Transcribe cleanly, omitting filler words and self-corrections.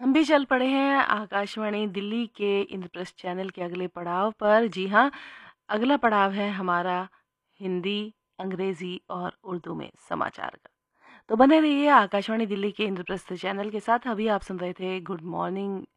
हम भी चल पड़े हैं आकाशवाणी दिल्ली के इंद्रप्रस्थ चैनल के अगले पड़ाव पर। जी हाँ, अगला पड़ाव है हमारा हिंदी, अंग्रेजी और उर्दू में समाचार का। तो बने रहिए आकाशवाणी दिल्ली के इंद्रप्रस्थ चैनल के साथ। अभी आप सुन रहे थे गुड मॉर्निंग